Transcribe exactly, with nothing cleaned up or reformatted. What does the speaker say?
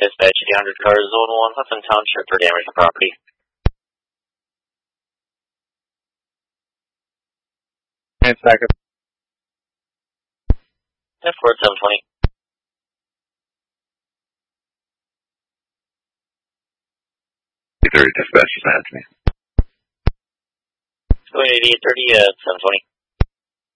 Dispatch eight hundred car, zone one, Hudson Township for damage to property. And backup. F four seven twenty. thirty dispatch is Anthony. two eighty-eight thirty, uh, seven twenty.